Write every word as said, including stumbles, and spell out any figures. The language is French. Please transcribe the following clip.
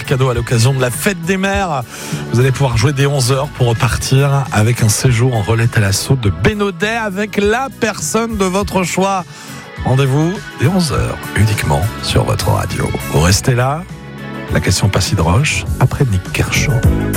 super cadeau à l'occasion de la fête des mères. Vous allez pouvoir jouer dès onze heures pour repartir avec un séjour en relais Thalasso de Bénodet avec la personne de votre choix. Rendez-vous dès onze heures uniquement sur votre radio. Vous restez là. La question pas si droche après Nick Kershaw.